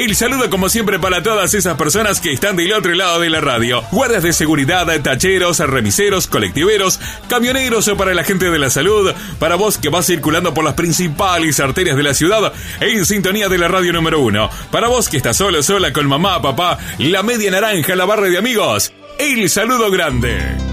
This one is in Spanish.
El saludo como siempre para todas esas personas que están del otro lado de la radio. Guardias de seguridad, tacheros, remiseros, colectiveros, camioneros o para la gente de la salud. Para vos que vas circulando por las principales arterias de la ciudad en sintonía de la radio número 1. Para vos que estás solo, sola con mamá, papá, la media naranja, la barra de amigos. El saludo grande.